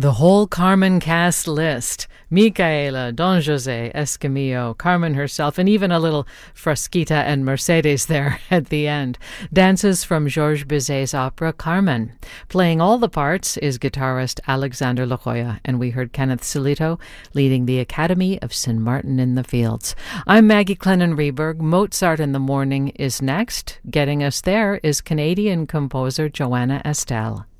The whole Carmen cast list. Micaela, Don Jose, Escamillo, Carmen herself, and even a little Frasquita and Mercedes there at the end. Dances from Georges Bizet's opera Carmen. Playing all the parts is guitarist Alexander Lojoya, and we heard Kenneth Silito leading the Academy of St. Martin in the Fields. I'm Maggie Clennon-Reberg. Mozart in the Morning is next. Getting us there is Canadian composer Joanna Estelle.